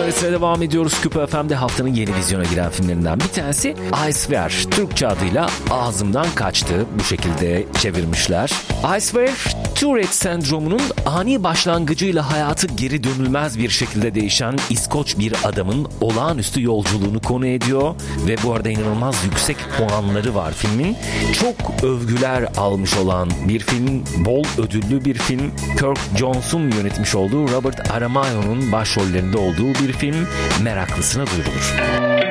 numarasına devam ediyoruz. Küpe FM'de haftanın yeni vizyona giren filmlerinden bir tanesi I Swear. Türkçe adıyla Ağzımdan Kaçtı. Bu şekilde çevirmişler. I Swear, Tourette sendromunun ani başlangıcıyla hayatı geri dönülmez bir şekilde değişen İskoç bir adamın olağanüstü yolculuğunu konu ediyor. Ve bu arada inanılmaz yüksek puanları var filmin. Çok övgüler almış olan bir film. Bol ödüllü bir film. Kirk Jones'un yönetmiş olduğu, Robert Aramayo'nun başrollerinde olduğu bir film. Meraklısına duyurulur.